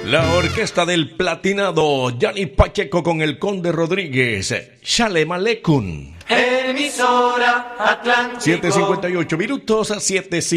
La orquesta del platinado Gianni Pacheco con el Conde Rodríguez. Shalem Aleicum. Emisora Atlántico. 7:58 minutos a 7:50.